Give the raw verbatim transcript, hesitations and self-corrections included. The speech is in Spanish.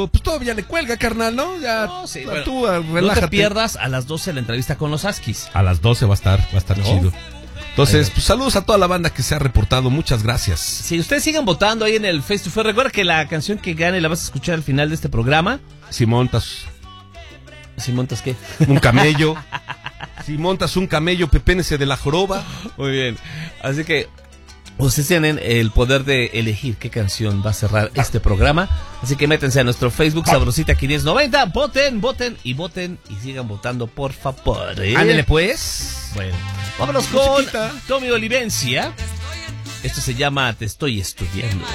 pues todavía le cuelga, carnal, ¿no? Ya, no, sí, tú, bueno, tú relájate. No te pierdas a las doce la entrevista con los Askis. A las doce va a estar, va a estar ¿no? chido. Entonces, pues saludos a toda la banda que se ha reportado, muchas gracias. Si ustedes sigan votando ahí en el Face to Face, recuerda que la canción que gane la vas a escuchar al final de este programa. Si montas... ¿Si montas qué? Un camello. Si montas un camello, pepénese de la joroba. Muy bien, así que ustedes tienen el poder de elegir qué canción va a cerrar este programa. Así que métanse a nuestro Facebook, Sabrosita quinientos noventa, voten, voten y voten y sigan votando, por favor. ¿eh? Ándale pues. Bueno, vámonos con Tommy Olivencia. Esto se llama Te estoy estudiando.